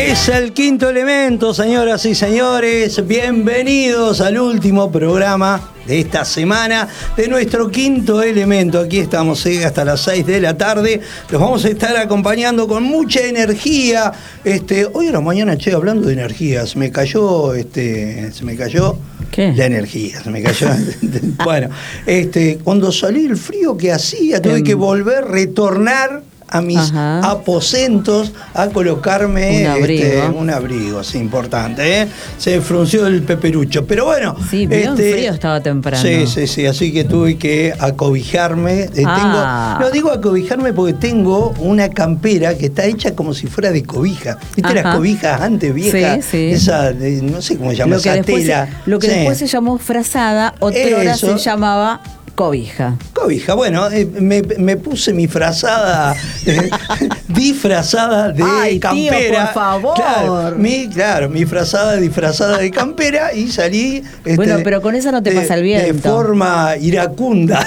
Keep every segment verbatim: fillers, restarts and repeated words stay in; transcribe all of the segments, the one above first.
Es el quinto elemento, señoras y señores. Bienvenidos al último programa de esta semana de nuestro quinto elemento. Aquí estamos eh, hasta las seis de la tarde. Los vamos a estar acompañando con mucha energía. Este, hoy a la mañana, che, hablando de energía, se me cayó, este, se me cayó ¿Qué? La energía, se me cayó. Bueno, este, cuando salí el frío que hacía, tuve um. que volver, retornar a mis Ajá. aposentos a colocarme un abrigo, este, un abrigo así importante, ¿eh? Se frunció el peperucho, pero bueno. Sí, bien este, frío estaba temprano. Sí, sí, sí, así que tuve que acobijarme. Eh, ah. tengo, no digo acobijarme porque tengo una campera que está hecha como si fuera de cobija. ¿Viste Ajá. las cobijas antes viejas? Sí, sí. Esa, de, no sé cómo se llama, esa tela. Se, lo que sí. después se llamó frazada, otra hora se llamaba cobija. Cobija, bueno, eh, me, me puse mi frazada, eh, disfrazada de Ay, campera. Tío, por favor. Claro, mi, claro, mi frazada disfrazada de campera y salí. Este, bueno, pero con esa no te de, pasa el viento. De forma iracunda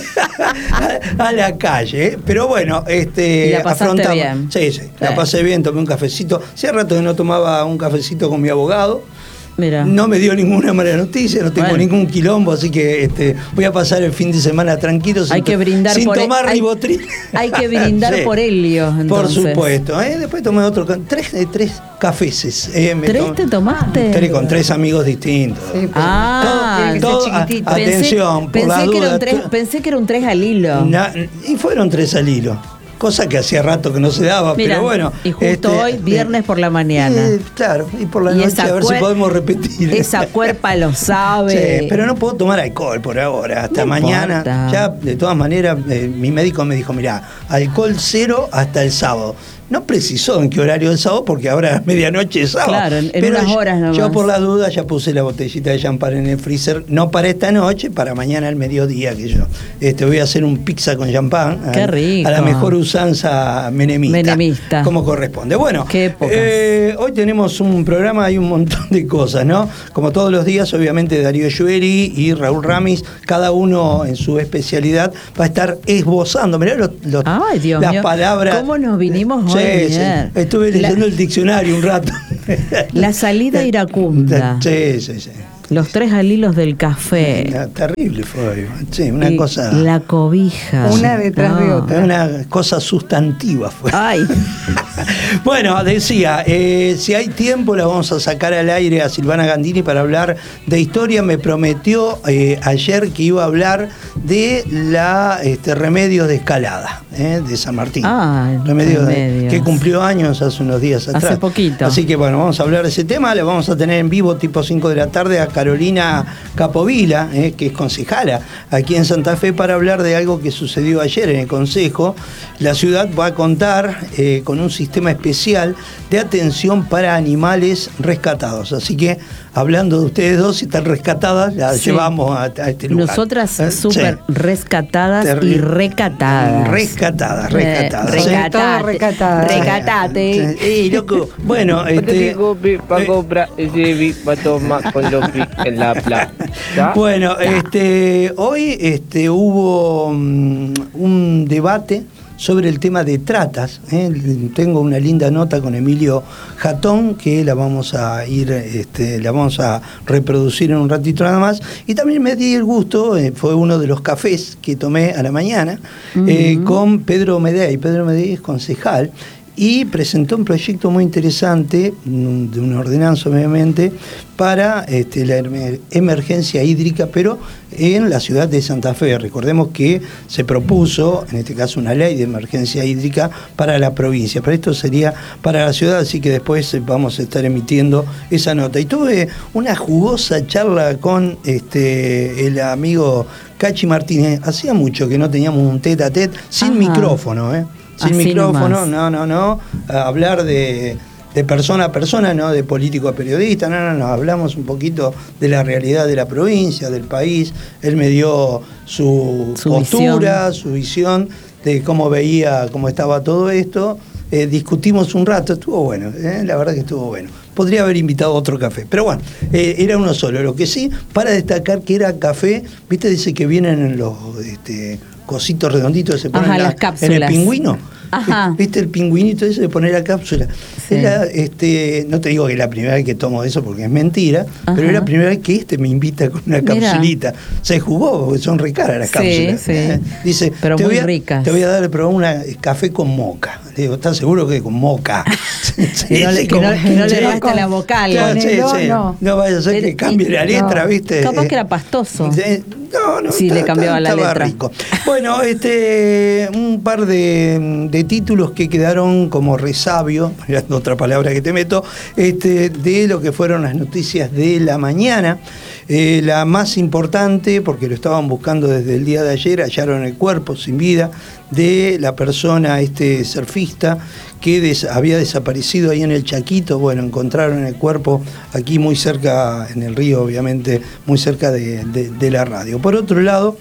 a, a la calle. Pero bueno, este. ¿Y la pasaste afrontamos. bien? Sí, sí, sí, la pasé bien, tomé un cafecito. Hacía rato que no tomaba un cafecito con mi abogado. Mira. No me dio ninguna mala noticia, no tengo bueno. ningún quilombo, así que este, voy a pasar el fin de semana tranquilo sin, hay que brindar sin por tomar hay, ribotril. Hay que brindar sí. por helio, entonces. Por supuesto. ¿eh? Después tomé otro, tres, eh, tres cafeses. Eh, ¿Tres tomé, te tomaste? Tres, con tres amigos distintos. Sí, ah, todo, todo, a, atención, pensé, por pensé, la que duda, era tres, pensé que era un tres al hilo. Na, y fueron tres al hilo. Cosa que hacía rato que no se daba, Mira, pero bueno. Y justo este, hoy, viernes por la mañana. Eh, claro, y por la y noche a ver cuer- si podemos repetir. Esa cuerpa lo sabe. Sí, pero no puedo tomar alcohol por ahora, hasta no mañana. Importa. Ya, de todas maneras, eh, mi médico me dijo, mirá, alcohol cero hasta el sábado. No precisó en qué horario del sábado, porque ahora es medianoche de sábado. Claro, en, en pero unas horas nomás. Yo por la duda ya puse la botellita de champán en el freezer, no para esta noche, para mañana al mediodía, que yo este, voy a hacer un pizza con champán. Qué a, rico. A la mejor usanza menemista. Menemista. Como corresponde. Bueno, Qué eh, hoy tenemos un programa, hay un montón de cosas, ¿no? Como todos los días, obviamente Darío Llueri y Raúl Ramis, cada uno en su especialidad, va a estar esbozando, mirá los, los, Ay, Dios las mío. palabras. ¿Cómo nos vinimos sí, hoy? Sí. Estuve leyendo la, el diccionario un rato. La salida iracunda. Sí, sí, sí. Los tres al hilo del café. Una, terrible fue. Sí, una y cosa. La cobija. Una detrás no. de otra. Una cosa sustantiva fue. Ay. Bueno, decía, eh, si hay tiempo la vamos a sacar al aire a Silvana Gandini para hablar de historia. Me prometió eh, ayer que iba a hablar de la este, Remedios de Escalada, eh, de San Martín. Ah, Remedios, Remedios. De, que cumplió años hace unos días atrás. Hace poquito. Así que bueno, vamos a hablar de ese tema. La vamos a tener en vivo tipo cinco de la tarde a Carolina Capovila, eh, que es concejala aquí en Santa Fe, para hablar de algo que sucedió ayer en el Consejo. La ciudad va a contar eh, con un sistema especial de atención para animales rescatados. Así que, hablando de ustedes dos, si están rescatadas, las sí. llevamos a, a este lugar. Nosotras ¿Eh? súper sí. rescatadas Terri- y recatadas. Rescatadas, rescatadas. Eh, recatate, ¿sí? Recatada. Recatate. Sí, loco. Bueno, este... Bueno, este, hoy este, hubo um, un debate sobre el tema de tratas. ¿eh? Tengo una linda nota con Emilio Jatón que la vamos a ir, este, la vamos a reproducir en un ratito nada más. Y también me di el gusto, eh, fue uno de los cafés que tomé a la mañana, uh-huh. eh, con Pedro Medey. Pedro Medey es concejal y presentó un proyecto muy interesante, de una ordenanza obviamente, para este, la emergencia hídrica, pero en la ciudad de Santa Fe. Recordemos que se propuso, en este caso, una ley de emergencia hídrica para la provincia, pero esto sería para la ciudad, así que después vamos a estar emitiendo esa nota. Y tuve una jugosa charla con este, el amigo Cachi Martínez. Hacía mucho que no teníamos un tete a tete, sin Ajá. micrófono, ¿eh? Sin Así micrófono, nomás. no, no, no. A hablar de, de persona a persona, no de político a periodista, no, no, no. Hablamos un poquito de la realidad de la provincia, del país. Él me dio su, su postura, visión. su visión de cómo veía, cómo estaba todo esto. Eh, discutimos un rato, estuvo bueno, eh, la verdad que estuvo bueno. Podría haber invitado otro café, pero bueno, eh, era uno solo. Lo que sí, para destacar que era café, viste, dice que vienen en los este, cositos redonditos que se ponen Ajá, en, la, las cápsulas. en el pingüino. Ajá. ¿Viste el pingüinito ese de poner la cápsula? Sí. Era, este, no te digo que es la primera vez que tomo eso porque es mentira, Ajá. pero es la primera vez que este me invita con una Mirá. capsulita. Se jugó porque son re caras las Sí, cápsulas. sí. ¿eh? Dice, pero te muy voy a, ricas. Te voy a dar a probar una café con moca. Le digo, ¿estás seguro que con moca? Sí, que no, sí, que no, como- que no le sí. basta la vocal. Claro, sí, Ponelo, sí. no. No vaya a ser Pero- que cambie y- la letra, no. ¿viste? Capaz Eh, que era pastoso. eh, No, no, Sí, está- le cambiaba está- la estaba letra. rico. Bueno, este, un par de, de títulos que quedaron como resabio, es otra palabra que te meto, este, de lo que fueron las noticias de la mañana. Eh, la más importante, porque lo estaban buscando desde el día de ayer, hallaron el cuerpo sin vida de la persona, este surfista, que des- había desaparecido ahí en el Chaquito. Bueno, encontraron el cuerpo aquí muy cerca, en el río, obviamente, muy cerca de, de- de la radio. Por otro lado,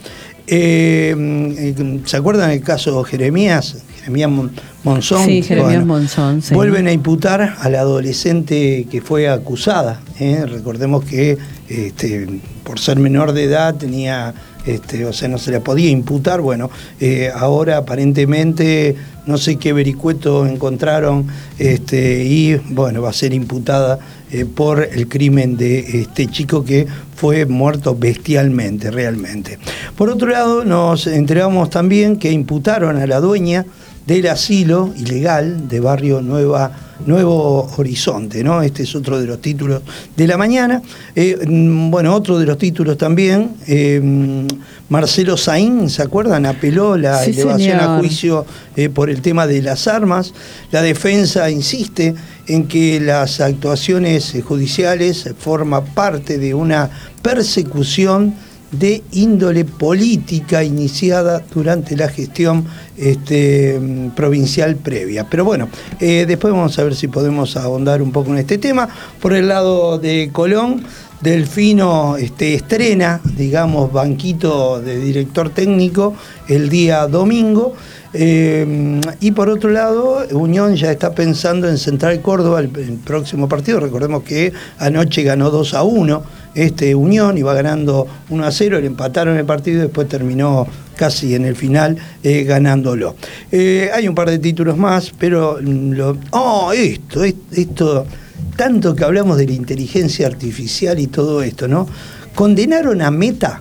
eh, ¿se acuerdan el caso Jeremías? Jeremías Mon- Monzón. Sí, Jeremías Bueno, Monzón, sí. Vuelven a imputar a la adolescente que fue acusada. ¿eh? Recordemos que este, por ser menor de edad tenía, este, o sea, no se le podía imputar. Bueno, eh, ahora aparentemente no sé qué vericueto encontraron, este, y bueno, va a ser imputada eh, por el crimen de este chico que fue muerto bestialmente, realmente. Por otro lado, nos enteramos también que imputaron a la dueña del asilo ilegal de Barrio Nueva, Nuevo Horizonte, ¿no? Este es otro de los títulos de la mañana. Eh, bueno, otro de los títulos también, eh, Marcelo Saín, ¿se acuerdan? Apeló la Sí, elevación señor. a juicio eh, por el tema de las armas. La defensa insiste en que las actuaciones eh, judiciales forman parte de una persecución de índole política iniciada durante la gestión este, provincial previa. Pero bueno, eh, después vamos a ver si podemos ahondar un poco en este tema. Por el lado de Colón, Delfino este, estrena, digamos, banquito de director técnico el día domingo. Eh, y por otro lado, Unión ya está pensando en Central Córdoba el, el próximo partido. Recordemos que anoche ganó dos a uno este Unión, iba ganando uno a cero, le empataron el partido y después terminó casi en el final eh, ganándolo. Eh, hay un par de títulos más, pero lo, oh, esto, esto, tanto que hablamos de la inteligencia artificial y todo esto, ¿no? Condenaron a Meta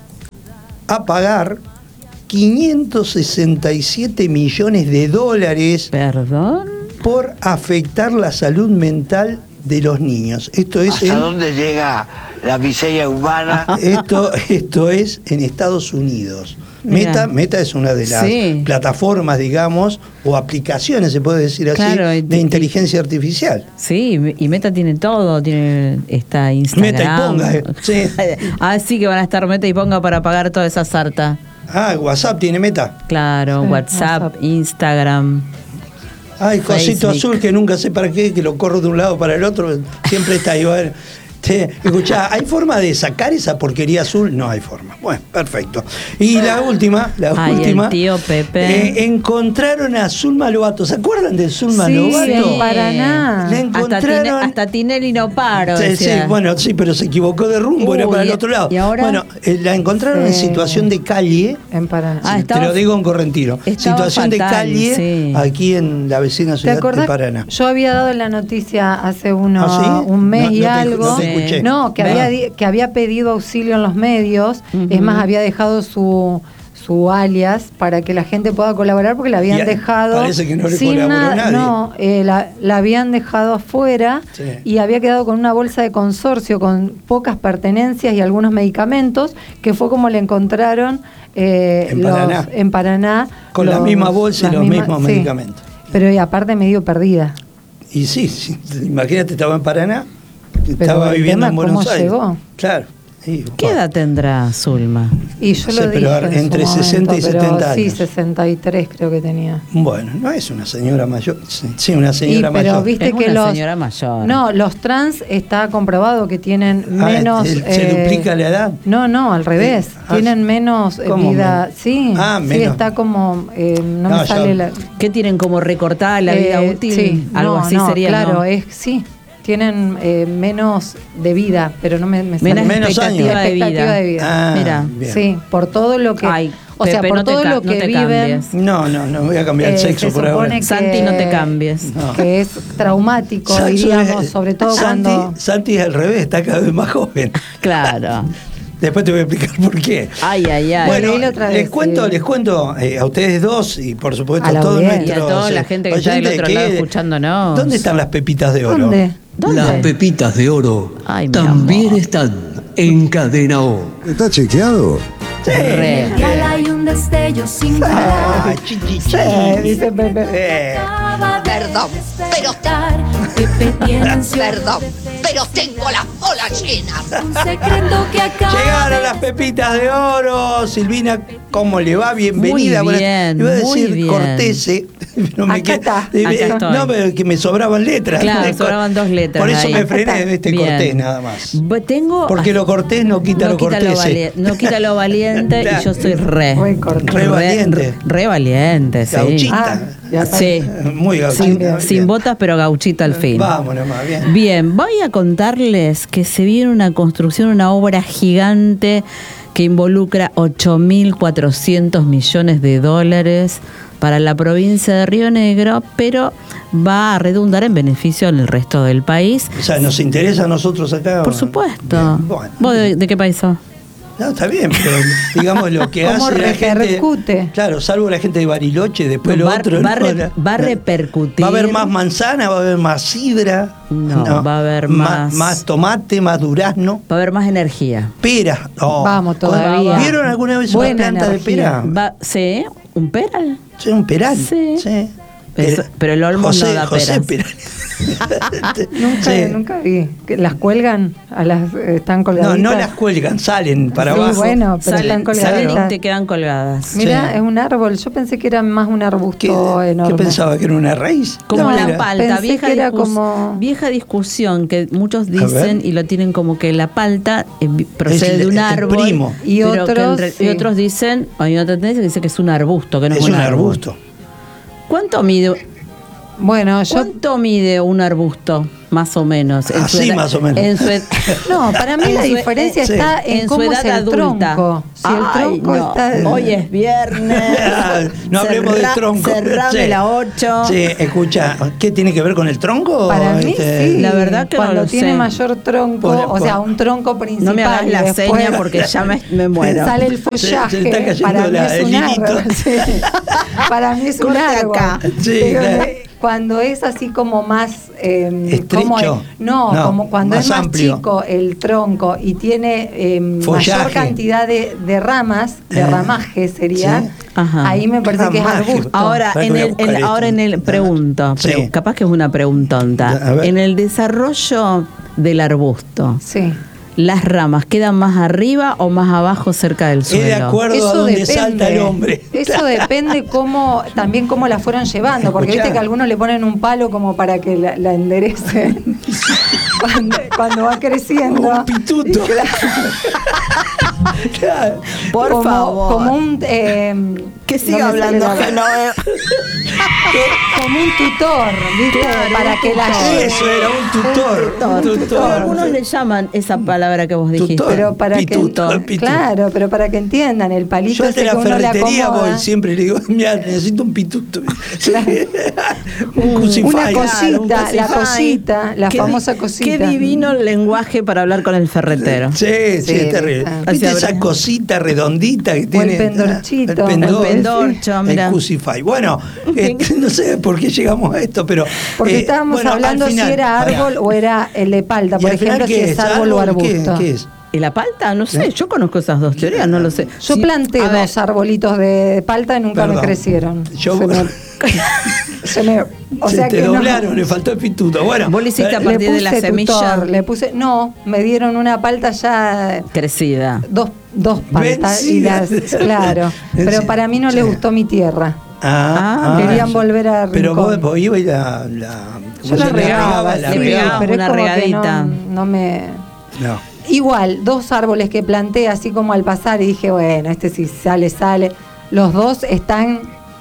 a pagar quinientos sesenta y siete millones de dólares. ¿Perdón? Por afectar la salud mental de los niños. Esto es ¿Hasta en, dónde llega la miseria humana? esto, esto es en Estados Unidos. Mirá. Meta, Meta es una de las Sí. plataformas, digamos, o aplicaciones, se puede decir así, Claro, y- de inteligencia artificial. Sí, y Meta tiene todo, tiene está Instagram. Meta y Ponga, eh, sí. Ah, sí que van a estar Meta y Ponga para pagar toda esa sarta. Ah, WhatsApp tiene Meta. Claro, Sí, WhatsApp, WhatsApp. Instagram. Ay, cosito Facebook. azul que nunca sé para qué, que lo corro de un lado para el otro, siempre está ahí. Bueno, che, escuchá, ¿hay forma de sacar esa porquería azul? No hay forma. Bueno, perfecto. Y la última, la Ay, el última. tío Pepe. eh, encontraron a Zulma Lobato. ¿Se acuerdan de Zulma Sí, Lobato? en Paraná. La Hasta, encontraron. Tine- hasta Tinelli no paro. Sí, sí, decía. bueno, sí, pero se equivocó de rumbo, era Uy, para el y- otro lado. ¿y ahora? Bueno, eh, la encontraron en Sí. situación de calle. En Paraná. Ah, Sí, estaba- te lo digo en Correntino. estaba Situación de fatal, calle sí. aquí en la vecina ¿Te ciudad de acordás? Paraná. Yo había dado la noticia hace uno, ¿Ah, sí? un mes No, y no te- algo. no te Sí. escuché. No, que, Ah. había, di- que había pedido auxilio en los medios. Ujú. Es más, había dejado su, su alias para que la gente pueda colaborar porque la habían Y a- dejado. parece que no le sin colaboró nada- nadie. No, eh, la, la habían dejado afuera Sí. y había quedado con una bolsa de consorcio con pocas pertenencias y algunos medicamentos, que fue como le encontraron eh, En los- Paraná. en Paraná. Con la los- misma bolsa y las los mismas- mismos sí. medicamentos. Pero y aparte medio perdida. Y sí, sí, imagínate, estaba en Paraná, Pero estaba el viviendo tema en es Buenos cómo Aires. llegó. Claro. Y, ¿Qué bueno, edad tendrá Zulma? Y yo No lo sé, pero dije en su entre momento, sesenta y pero setenta sí, años. sesenta y tres creo que tenía. Bueno, no es una señora mayor. Sí, sí, una señora Y, pero mayor. viste Es que una los señora mayor. No, los trans está comprobado que tienen Ah, menos el- ¿se eh, duplica la edad? No, no, al revés. Sí. Ah, Tienen menos eh, ¿cómo vida. menos? Sí, Ah, sí menos. está como eh, no, No, me ya- sale la ¿Qué tienen como recortada la vida eh, útil? Sí, Algo no, así no, sería. claro, ¿no? es sí. Tienen eh, menos de vida, pero no me, me Menos sale. Menos expectativa años. de vida. Expectativa de vida. Ah, Mira, bien. Sí, por todo lo que Ay. O sea, Pepe, por no te todo ca- lo no que te viven, cambies. No, no, no voy a cambiar el Eh, sexo se por ahora. supone que- Santi, no te cambies. No. que es traumático, Santi diríamos, es- sobre todo Santi, cuando... Santi es al revés, está cada vez más joven. Claro. Después te voy a explicar por qué. Ay, ay, ay. Bueno, Leílo otra les vez, cuento, sí. les cuento eh, a ustedes dos y por supuesto A a la todos audiencia. nuestros Y a toda la eh, gente que está del oyentes otro lado que- escuchándonos. ¿Dónde están las pepitas de oro? ¿Dónde? ¿Dónde? Las pepitas de oro Ay, mi también amor. están en Cadena O. ¿Está chequeado? Re. Hay un destello sin Ah, chi, chi, chi. Sí, dice Pepe. Eh, Perdón, pero Perdón, pero tengo las bolas llenas. Un secreto que acaba Llegaron las pepitas de oro. Silvina, ¿cómo le va? Bienvenida. Muy Buenas- bien, Iba a muy decir bien. Cortese. No me Acá qued- está. eh, Acá eh, estoy. No, pero que me sobraban letras. Claro, De- sobraban dos letras Por eso ahí. me frené Acá de este Bien. cortés nada más. Bu- Tengo. Porque lo cortés no quita no lo quita cortés. lo vali- no quita lo valiente Claro. y yo soy re. Muy cortés. Re valiente. Re, re valiente, sí. Gauchita. Ah, ya está. Sí. Muy Sin, gauchita. sin Bien. botas, pero gauchita al fin. Vámonos más bien. Bien, voy a contarles que se viene una construcción, una obra gigante que involucra ocho mil cuatrocientos millones de dólares para la provincia de Río Negro, pero va a redundar en beneficio del resto del país. O sea, ¿nos interesa a nosotros acá? Por supuesto. Bien, bueno. ¿Vos de, de qué país sos? No, está bien, pero digamos lo que ¿Cómo hace la gente. repercute? Claro, salvo la gente de Bariloche, después No, lo va- otro. va a no, re- la- va a repercutir. Va a haber más manzana, va a haber más sidra. No, va a haber más- Más tomate, más durazno. Va a haber más energía. Pera. Oh. Vamos todavía. ¿Vieron alguna vez Buena una planta energía. de pera? Va, ¿sí? ¿Un peral? Sí, un peral. Sí. sí. Eso- pero el Olmos José, no da José peras. Peral. Nunca, Sí. nunca vi. ¿Que ¿Las cuelgan? ¿A las, eh, ¿Están No, colgaditas? no las cuelgan, salen para Sí, abajo. bueno, pero Salen, están salen y colgaditas. te quedan colgadas. Mira, Sí. es un árbol. Yo pensé que era más un ¿Qué, arbusto enorme. ¿Qué pensaba? ¿Que era una raíz? Como la pera. palta, Pensé vieja, que era discus- como- vieja discusión que muchos ver. dicen y lo tienen como que la palta eh, vi- procede Es de un el- el árbol. primo. Y pero que otros, re- sí. y otros dicen, hay otra tendencia que dice que es un arbusto, que no es, Es un un árbol. arbusto. ¿Cuánto mide, Bueno, yo... ¿Cuánto mide un arbusto? Más o menos. En su Así edad- más o menos. En su ed- No, para mí en la su- diferencia sí. está en, en su cómo edad es el adulta. tronco. Si el Ay, tronco no. está... Hoy es viernes. No hablemos Cerra- de tronco. Cerrame Sí. la ocho. Sí, escucha, ¿qué tiene que ver con el tronco? Para mí Este, sí. La verdad que no cuando lo tiene sé. mayor tronco, Por- o sea, por- un tronco principal. No me hagas y la después seña porque ya me, me muero. Sale el Se- se follaje. le está cayendo para mí la- es un el hilito. árbol. Sí. Para mí es un Corte árbol. acá. Sí, Pero claro. eh, cuando es así como más eh, Estrecho. como es- no, No, como cuando más es más amplio. chico el tronco y tiene eh, mayor Follaje. cantidad de, de ramas, de Eh, ramaje sería, sí. Ajá. ahí me parece que es Ramaje. arbusto. Ahora, Para que en voy a el, buscar en- esto. ahora en el pregunto, Sí. pero capaz que es una preguntonta. A ver. En el desarrollo del arbusto, Sí. ¿las ramas quedan más arriba o más abajo cerca del Es de suelo? acuerdo a Eso donde depende. salta el hombre. Eso depende cómo, también cómo la fueron llevando, porque Escuchá. viste que algunos le ponen un palo como para que la, la enderecen cuando, cuando va creciendo. Un pituto. Y claro, Claro. Por como, favor. Como un eh, Que no siga me sale hablando, la- Genoa. como un tutor, ¿viste? Claro, para un que la tutor. lleve. Eso era un tutor. Un Tutor. tutor. Algunos le llaman esa palabra que vos dijiste. Tutor. Pero para Pituto, que pituto. claro, pero para que entiendan el palito Yo ese de la que uno le ferretería acomoda. voy siempre le digo, mira, necesito un pituto. Claro. un crucify. Una cosita, un la crucify. cosita, la Qué famosa di- cosita. Qué divino el lenguaje para hablar con el ferretero. Sí, sí, Sí, es terrible. está. ¿Viste Así esa habrá. cosita redondita que tiene? pendorchito. El pendor, El pendorcho, el mira. crucify. Bueno, este, no sé por qué llegamos a esto, pero... Porque eh, estábamos bueno, hablando al final, si era pará. árbol o era el de palta, ¿Y por al final ejemplo, si qué es árbol o ¿Árbol? ¿Qué- arbusto. ¿Qué es? ¿Y la palta? No sé, yo conozco esas dos teorías, no lo sé. Yo Sí, planté a ver, dos arbolitos de palta y nunca Perdón. me crecieron. Yo- Se me, se me- o Se sea te que no- doblaron, le faltó el pituto. Bueno, Vos le hiciste a eh, partir le de la puse semilla tutor, le puse, no, me dieron una palta ya crecida. dos, dos paltas y las, Vencida. claro, pero Vencida. para mí no Sí. les gustó mi tierra. Ah, Ah, querían sí. volver a Pero Rincón. vos, vos ibas y la, la Yo ¿cómo la se llama? regaba, la sí, Le pegabas pero una es como que regadita. no, no me... No. Igual, dos árboles que planté así como al pasar y dije, bueno, este si sale, sale. Los dos están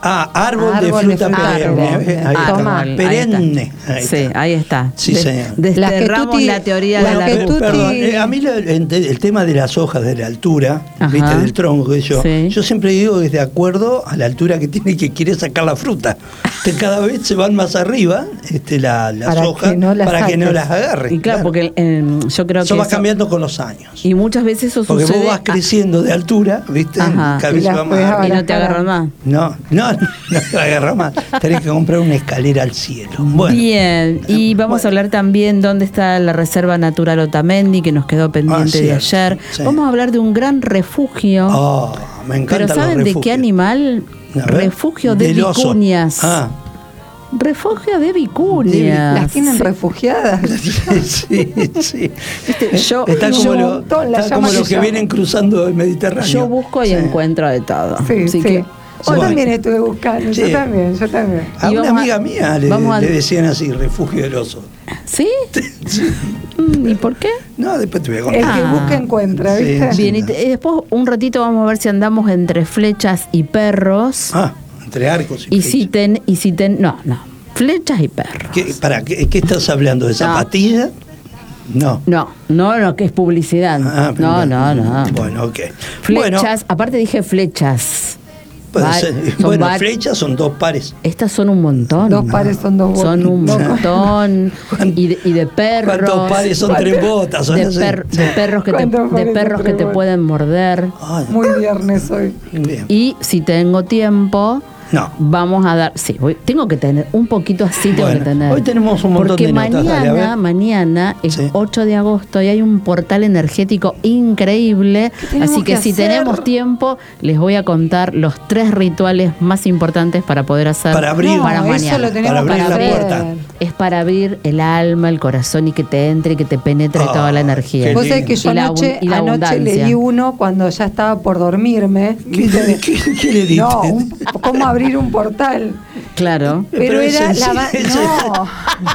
Ah, árbol, Árbol de de fruta fruta perenne. perenne. Ahí está. Toma. Árbol, ahí Perenne. está. Ahí Sí, está. ahí está. Sí, Des- señor. Desterramos Las que la Tuti- teoría las de la que luz. Tuti- Perdón, eh, a mí la- el, el tema de las hojas, de la altura, Ajá. ¿viste? Del tronco, que yo, Sí. yo siempre digo que es de acuerdo a la altura que tiene que quiere sacar la fruta. Este, cada vez se van más arriba este, la- las Para hojas que no las para que no saques. las agarre. Y claro, porque eh, yo creo eso que va eso- cambiando con los años. y muchas veces eso Porque sucede vos vas creciendo de altura, ¿viste? Ajá. Cada Y vez se las va más puedes arriba. y no te agarran más. No, no, no te agarra más. Tenés que comprar una escalera al cielo. Bueno. Bien, y vamos Bueno. a hablar también dónde está la Reserva Natural Otamendi, que nos quedó pendiente Ah, de cierto, ayer. sí. Vamos a hablar de un gran refugio. Oh, me encantan Pero los ¿saben de qué refugios. animal? A ver. Refugio de Del oso. vicuñas. Ah, Refugio de vicuñas. Las tienen Sí. refugiadas. sí, sí. Yo- está yo- como, lo- montón la está como llama los que que llama. vienen cruzando el Mediterráneo. Yo busco y Sí. encuentro de todo. Sí, Así sí. que, Yo Bueno. también estuve buscando, Sí. yo también, yo también. A Y una vamos a- amiga mía le, vamos a- le decían así, refugio del oso. ¿sí? Mm, ¿Y por qué? No, después te voy a El contar. que Ah. busca encuentra, Sí, ¿viste? sí. Bien, y, te- y después un ratito vamos a ver si andamos entre flechas y perros. Ah, entre arcos y y si flechas. ten, y si ten, no, no, flechas y perros. ¿Qué, para, ¿qué, qué estás hablando? ¿De zapatillas? No. No, no, no, que es publicidad. Ah, no, bueno. no, no. Bueno, ok. Flechas, Bueno, aparte dije flechas. puede Va- ser. son Bueno, var- flechas son dos pares. Estas son un montón. Dos pares son dos botas. Son un No, montón. Y de, y de perros. ¿Cuántos pares son tres botas? Son De, así. per- de perros que te, ¿Cuántos de pares son perros que tres te botas? pueden morder. Ay, Muy viernes hoy. bien. Y si tengo tiempo, No. vamos a dar. Sí, voy- tengo que tener un poquito así, tengo Bueno, que tener. hoy tenemos un montón Porque de notas, mañana, dale, a ver. mañana es Sí. ocho de agosto y hay un portal energético increíble. tenemos Así que, que si hacer? tenemos tiempo, les voy a contar los tres rituales más importantes para poder hacer Para abrir- para No, mañana. eso lo tenemos Para abrir que la hacer. puerta. Es para abrir el alma, el corazón y que te entre y que te penetre Ah, toda la energía. qué Vos sabés que yo Y la anoche, abun- y la anoche abundancia. leí uno cuando ya estaba por dormirme. ¿Qué, qué, qué le diste? No, un- cómo abrir un portal. Claro. Pero, Pero es era la sencillo, ba- es- no.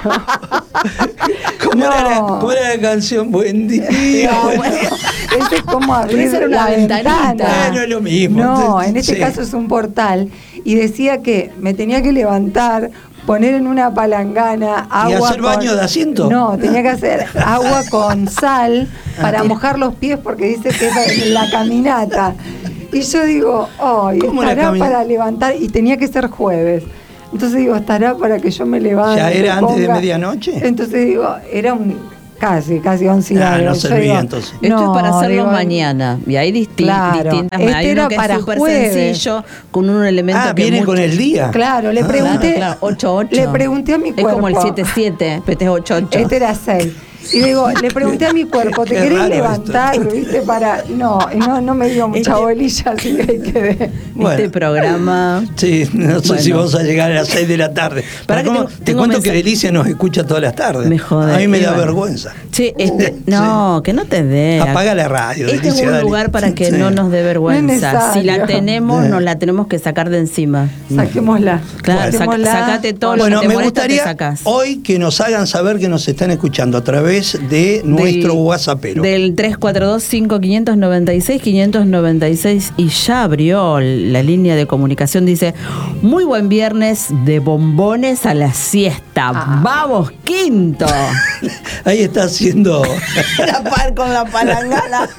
¿Cómo, No. era la, ¿Cómo era la canción? Buen día. No, buen bueno, día. ese es como abrir esa era una la ventanita. ventana. Bueno, es lo mismo. No, en este Sí. caso es un portal. Y decía que me tenía que levantar, poner en una palangana agua. ¿Y hacer baño con- de asiento? No, tenía que hacer agua con sal para Ah. mojar los pies porque dice que es en la caminata. Y yo digo, ay, ¿Cómo la estará cami- para levantar. Y tenía que ser jueves. Entonces digo, estará para que yo me levante. ¿Ya era antes de ponga. medianoche? Entonces digo, era un. Casi, casi once y Ah, algo. no Yo servía, digo, entonces. Esto no, es para hacerlo digo, mañana. Y hay disti- Claro. distintas Este Hay uno era que para es súper jueves. sencillo, con un elemento Ah, que viene mucho- con el día. Claro, le Ah, pregunté. Claro, claro, ocho ocho. Le pregunté a mi cuerpo. Es como el siete siete, pero este es ocho ocho. Este era seis. Y digo, le pregunté a mi cuerpo, ¿te Qué querés raro levantar? esto. ¿Viste? Para. No, y no, no me dio mucha Este- bolilla, así que ahí quedé. Bueno. Este programa. Sí, no sé Bueno. si vamos a llegar a las seis de la tarde. Para que ¿Cómo? tengo- Te tengo cuento mensaje- que Delicia nos escucha todas las tardes. Me jode. A mí me Y da bueno. vergüenza. Che, este, no, que no te dé. Apaga la radio, Este Delicia, es un dale. lugar para que Sí. no nos dé No vergüenza. es Si la necesario. tenemos, Sí. nos la tenemos que sacar de encima. Saquémosla. Claro, saca- Saquémosla. sacate todo lo Bueno, que te me molesta, te gustaría sacás. hoy que nos hagan saber que nos están escuchando a través de nuestro Del- WhatsAppero. Del tres cuatro dos, cinco cinco nueve seis, cinco nueve seis y ya abrió la línea de comunicación. Dice, muy buen viernes de bombones a la siesta. Ah. ¡Vamos, quinto! Ahí está haciendo. La par con la palangana.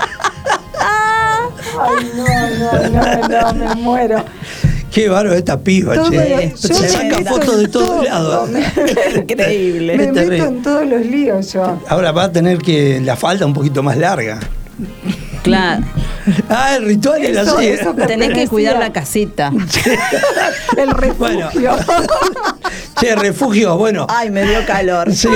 Ay, no, no, no, no, me muero. Qué bárbaro esta piba, Todo che. lo- Se yo me saca meto fotos en de todos todo. lados. Increíble. Me Es meto terrible. en todos los líos yo. Ahora va a tener que la falda un poquito más larga. Claclaro. Ah, el ritual era Eso- así. eso Tenés que pertenecía. cuidar la casita. El refugio. Bueno. Che, refugio, bueno. Ay, me dio calor. Sí.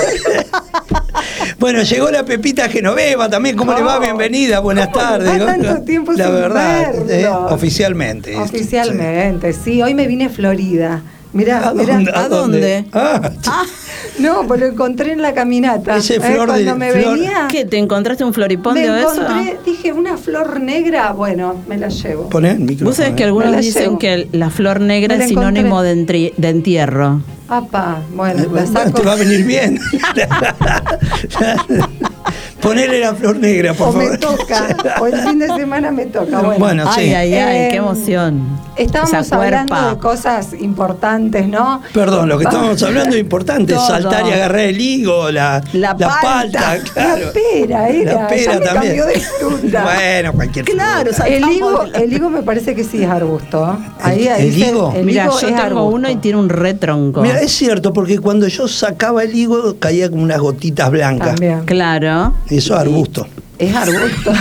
Bueno, llegó la Pepita Genoveva también. ¿Cómo le va? Oh. Bienvenida, buenas ¿Cómo le tardes. va tanto tiempo La sin verdad, verlo? eh, oficialmente. Oficialmente, sí. Hoy me vine a Florida. Mirá, ¿A mirá. dónde? ¿a dónde? Ah, No, pues lo encontré en la caminata. Ese ¿Eh? flor de- Cuando me flor- venía, ¿Qué? ¿Te encontraste un me floripondio de eso? encontré, dije, una flor negra, bueno, me la llevo. poné el micrófono. Vos sabés que eh. algunos Me la dicen llevo. que la flor negra Me la es sinónimo de, entri- de entierro. Apa, bueno, Eh, la saco. Te va a venir bien. Ponele la flor negra, por O favor. me toca, o el fin de semana me toca. Bueno, Bueno, sí. Ay, ay, ay, Eh, qué emoción. estábamos Esa hablando cuerpa. de cosas importantes, ¿no? Perdón, lo que estábamos hablando es importante, Todo. saltar y agarrar el higo, la, La palta. claro. La pera era, La pera ya me también. cambió de fruta. Bueno, cualquier Claro, fruta. El saltamos higo, de la- el higo me parece que sí es arbusto. Ahí, ¿El- ahí el se- higo? el Mira, higo yo es tengo arbusto. uno y tiene un retronco. Mira, es cierto, porque cuando yo sacaba el higo caía como unas gotitas blancas. También. Claro. Eso es arbusto. Es arbusto.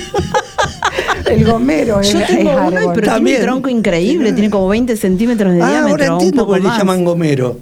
El gomero es, Yo tengo es uno, árbol. pero tiene También. un tronco increíble, tiene como veinte centímetros de Ah, diámetro. ahora un entiendo poco por qué le más. llaman gomero.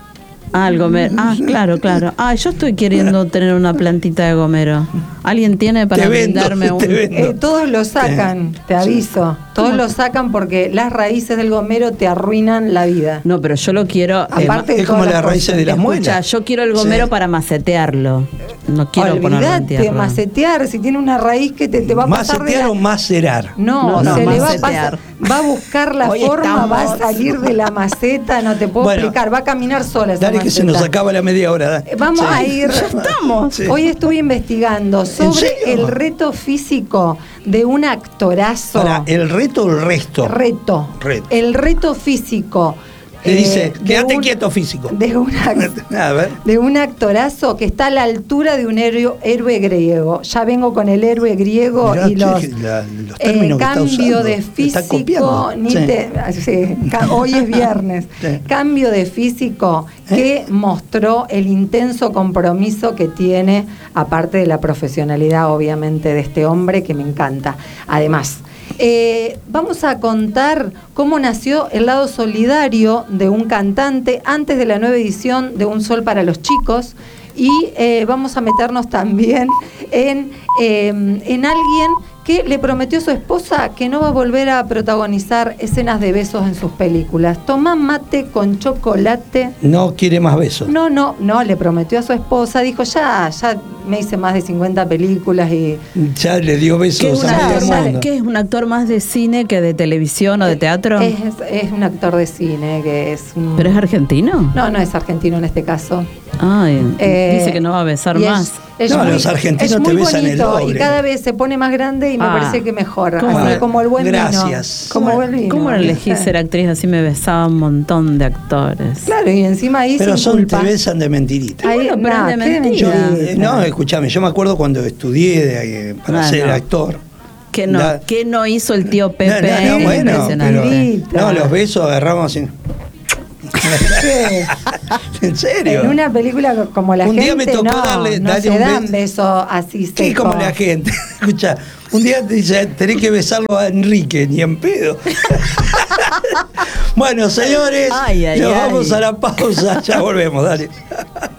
Ah, el gomero. Ah, claro, claro. Ah, yo estoy queriendo tener una plantita de gomero. ¿Alguien tiene para Te vendo, brindarme un...? te vendo. Eh, todos lo sacan, te aviso. Todos lo sacan porque las raíces del gomero te arruinan la vida. No, pero yo lo quiero... eh, Aparte de Es como todas las raíces cosas. de las escucha, muelas. yo quiero el gomero Sí. para macetearlo. No quiero ponerlo en Olvídate, tierra. macetear, si tiene una raíz que te, te va a pasar de ¿Macetear la... o macerar? No, No, se no, le va a macetear. pasar, va a buscar la Hoy forma, va a estamos- salir de la maceta, no te puedo Bueno, explicar, va a caminar sola esa Dale que se maceta. nos acaba la media hora. da. Eh, Vamos Sí. a ir. estamos. Sí. Hoy estuve investigando sobre serio? el reto físico de un actorazo. Para, ¿el reto o el resto? Reto. Reto. El reto físico. Le eh, dice, de quédate un- quieto físico. De un, ac- A ver. de un actorazo que está a la altura de un héroe, héroe griego. Ya vengo con el héroe griego Mirá, y che, los, que la- los eh, términos que está cambio usando. de Está físico. copiando. Ni Sí. te- sí, ca- hoy es viernes. Sí. Cambio de físico que mostró el intenso compromiso que tiene, aparte de la profesionalidad, obviamente, de este hombre que me encanta. Además, eh, vamos a contar cómo nació el lado solidario de un cantante antes de la nueva edición de Un Sol para los Chicos. Y eh, vamos a meternos también en, eh, en alguien que le prometió a su esposa que no va a volver a protagonizar escenas de besos en sus películas. Tomá mate con chocolate. No quiere más besos. No, no, no, le prometió a su esposa, dijo, ya, ya me hice más de cincuenta películas y... Ya le dio ¿Qué es, besos un a actor medio más, mundo. qué es un actor más de cine que de televisión o de teatro? Es, es un actor de cine que es un... ¿Pero es argentino? No, no es argentino en este caso. Ay, Eh, dice que no va a besar y es- más. es No, muy- los argentinos es te muy besan el bonito, doble. y cada vez se pone más grande y me Ah. parece que mejor. ¿Cómo? Así como el buen Gracias. vino. Como ¿Cómo, buen vino. ¿Cómo no elegí ser actriz? Así me besaba un montón de actores. Claro, y encima ahí Pero sin son, culpa. te besan de mentirita. Ahí, Bueno, pero nah, es de qué Yo, mentira. eh, no, escúchame, yo me acuerdo cuando estudié de- eh, para Ah, ser no. actor. ¿Qué no, La- ¿Qué no hizo el tío Pepe? No, no, no, bueno, Impresionante. pero- Mentirita. no, los besos agarramos así. ¿En serio? En una película como la Un gente, día me tocó no, darle- no darle se un dan beso. besos así ¿Qué seco. como la gente? Escucha, un día te dice, tenés que besarlo a Enrique, ni en pedo. Bueno, señores, Ay, ay, nos ay. vamos a la pausa, ya volvemos, dale.